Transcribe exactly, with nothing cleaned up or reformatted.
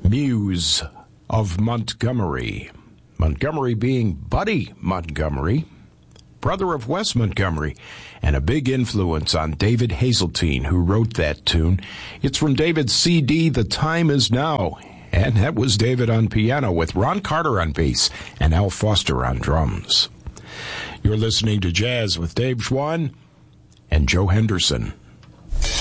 Muse of Montgomery. Montgomery being Buddy Montgomery, brother of Wes Montgomery, and a big influence on David Hazeltine, who wrote that tune. It's from David's C D, The Time Is Now, and that was David on piano with Ron Carter on bass and Al Foster on drums. You're listening to Jazz with Dave Schwann and Joe Henderson.